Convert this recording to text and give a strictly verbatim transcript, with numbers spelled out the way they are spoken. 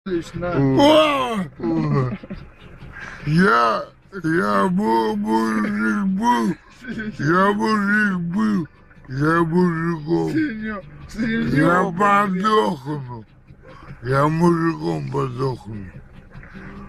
Лично. О! Я, я был мужик был, я мужик был, я мужиком, Синё, я подохну, я мужиком подохну.